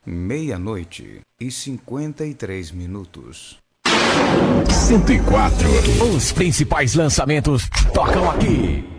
meia-noite e 53 minutos. 104. Os principais lançamentos tocam aqui.